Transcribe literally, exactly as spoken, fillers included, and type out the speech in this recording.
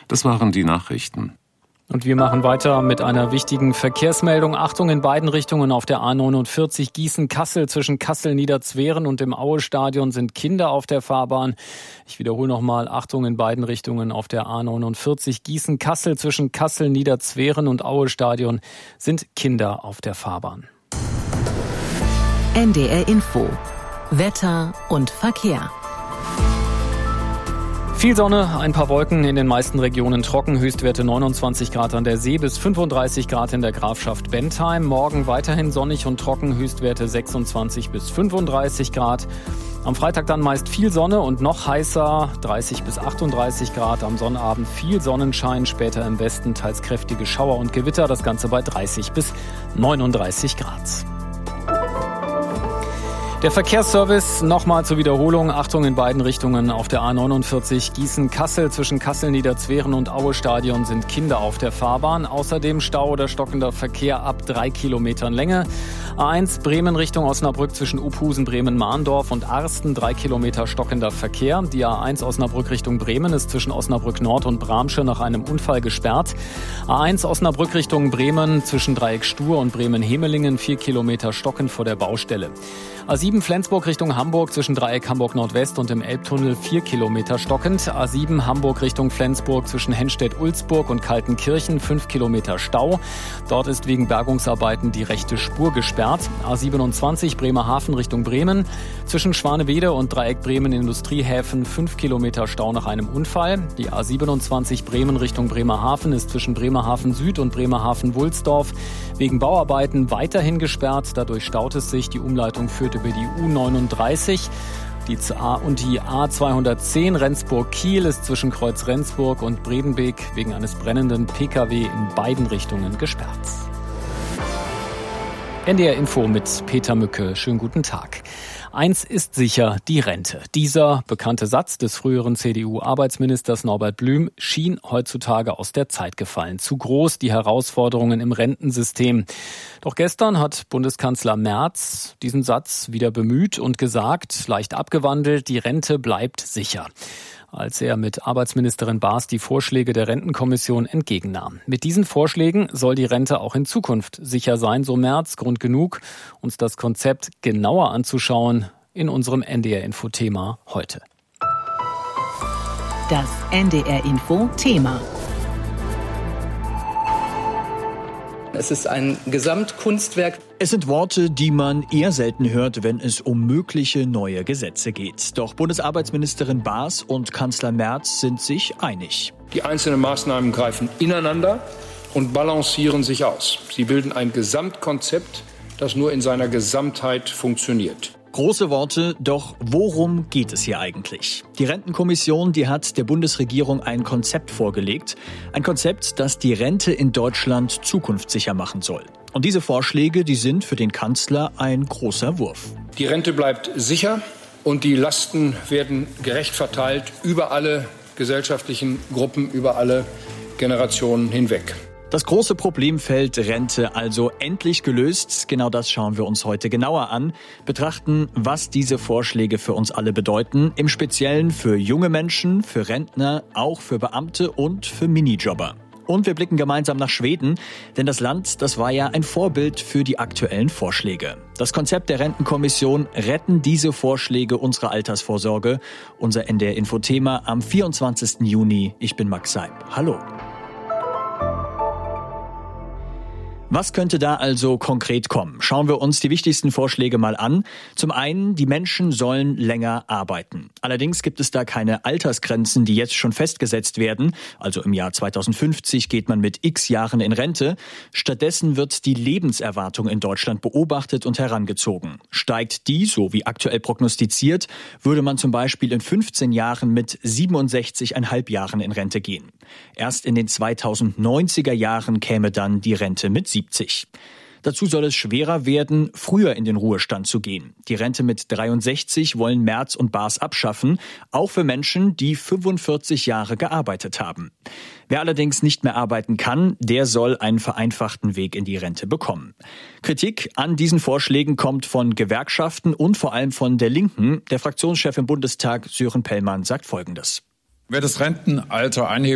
Das waren die Nachrichten. Und wir machen weiter mit einer wichtigen Verkehrsmeldung. Achtung in beiden Richtungen auf der A neunundvierzig Gießen-Kassel. Zwischen Kassel-Niederzweren und dem Aue-Stadion sind Kinder auf der Fahrbahn. Ich wiederhole nochmal. Achtung in beiden Richtungen auf der A neunundvierzig Gießen-Kassel. Zwischen Kassel-Niederzweren und Aue-Stadion sind Kinder auf der Fahrbahn. N D R Info. Wetter und Verkehr. Viel Sonne, ein paar Wolken, in den meisten Regionen trocken, Höchstwerte neunundzwanzig Grad an der See bis fünfunddreißig Grad in der Grafschaft Bentheim. Morgen weiterhin sonnig und trocken, Höchstwerte sechsundzwanzig bis fünfunddreißig Grad. Am Freitag dann meist viel Sonne und noch heißer, dreißig bis achtunddreißig Grad. Am Sonnabend viel Sonnenschein, später im Westen teils kräftige Schauer und Gewitter, das Ganze bei dreißig bis neununddreißig Grad. Der Verkehrsservice nochmal zur Wiederholung. Achtung in beiden Richtungen auf der A neunundvierzig Gießen-Kassel. Zwischen Kassel-Niederzweren und Aue-Stadion sind Kinder auf der Fahrbahn. Außerdem Stau oder stockender Verkehr ab drei Kilometern Länge. A eins Bremen Richtung Osnabrück zwischen Uphusen, Bremen-Mahndorf und Arsten. Drei Kilometer stockender Verkehr. Die A eins Osnabrück Richtung Bremen ist zwischen Osnabrück Nord und Bramsche nach einem Unfall gesperrt. A eins Osnabrück Richtung Bremen zwischen Dreieck Stur und Bremen-Hemelingen. Vier Kilometer stockend vor der Baustelle. A sieben Flensburg Richtung Hamburg zwischen Dreieck Hamburg Nordwest und dem Elbtunnel vier Kilometer stockend. A sieben Hamburg Richtung Flensburg zwischen Henstedt-Ulzburg und Kaltenkirchen fünf Kilometer Stau. Dort ist wegen Bergungsarbeiten die rechte Spur gesperrt. A siebenundzwanzig Bremerhaven Richtung Bremen zwischen Schwanewede und Dreieck Bremen Industriehäfen fünf Kilometer Stau nach einem Unfall. Die A siebenundzwanzig Bremen Richtung Bremerhaven ist zwischen Bremerhaven Süd und Bremerhaven-Wulsdorf wegen Bauarbeiten weiterhin gesperrt. Dadurch staut es sich. Die Umleitung führt über die U neununddreißig. Die A und die A zweihundertzehn Rendsburg-Kiel ist zwischen Kreuz Rendsburg und Bredenbeek wegen eines brennenden P K W in beiden Richtungen gesperrt. N D R Info mit Peter Mücke. Schönen guten Tag. Eins ist sicher, die Rente. Dieser bekannte Satz des früheren C D U-Arbeitsministers Norbert Blüm schien heutzutage aus der Zeit gefallen. Zu groß die Herausforderungen im Rentensystem. Doch gestern hat Bundeskanzler Merz diesen Satz wieder bemüht und gesagt, leicht abgewandelt, die Rente bleibt sicher, als er mit Arbeitsministerin Baas die Vorschläge der Rentenkommission entgegennahm. Mit diesen Vorschlägen soll die Rente auch in Zukunft sicher sein, so Merz. Grund genug, uns das Konzept genauer anzuschauen in unserem N D R-Info-Thema heute. Das N D R-Info-Thema. Es ist ein Gesamtkunstwerk. Es sind Worte, die man eher selten hört, wenn es um mögliche neue Gesetze geht. Doch Bundesarbeitsministerin Baas und Kanzler Merz sind sich einig. Die einzelnen Maßnahmen greifen ineinander und balancieren sich aus. Sie bilden ein Gesamtkonzept, das nur in seiner Gesamtheit funktioniert. Große Worte, doch worum geht es hier eigentlich? Die Rentenkommission, die hat der Bundesregierung ein Konzept vorgelegt. Ein Konzept, das die Rente in Deutschland zukunftssicher machen soll. Und diese Vorschläge, die sind für den Kanzler ein großer Wurf. Die Rente bleibt sicher und die Lasten werden gerecht verteilt über alle gesellschaftlichen Gruppen, über alle Generationen hinweg. Das große Problemfeld Rente also endlich gelöst. Genau das schauen wir uns heute genauer an. Betrachten, was diese Vorschläge für uns alle bedeuten. Im Speziellen für junge Menschen, für Rentner, auch für Beamte und für Minijobber. Und wir blicken gemeinsam nach Schweden, denn das Land, das war ja ein Vorbild für die aktuellen Vorschläge. Das Konzept der Rentenkommission: Retten diese Vorschläge unsere Altersvorsorge. Unser N D R-Info-Thema am vierundzwanzigsten Juni. Ich bin Max Seib. Hallo. Was könnte da also konkret kommen? Schauen wir uns die wichtigsten Vorschläge mal an. Zum einen, die Menschen sollen länger arbeiten. Allerdings gibt es da keine Altersgrenzen, die jetzt schon festgesetzt werden. Also im Jahr zweitausendfünfzig geht man mit x Jahren in Rente. Stattdessen wird die Lebenserwartung in Deutschland beobachtet und herangezogen. Steigt die, so wie aktuell prognostiziert, würde man zum Beispiel in fünfzehn Jahren mit siebenundsechzig Komma fünf Jahren in Rente gehen. Erst in den zweitausendneunziger Jahren käme dann die Rente mit siebzig. Dazu soll es schwerer werden, früher in den Ruhestand zu gehen. Die Rente mit dreiundsechzig wollen Merz und Baas abschaffen, auch für Menschen, die fünfundvierzig Jahre gearbeitet haben. Wer allerdings nicht mehr arbeiten kann, der soll einen vereinfachten Weg in die Rente bekommen. Kritik an diesen Vorschlägen kommt von Gewerkschaften und vor allem von der Linken. Der Fraktionschef im Bundestag, Sören Pellmann, sagt Folgendes. Wer das Rentenalter anhebt,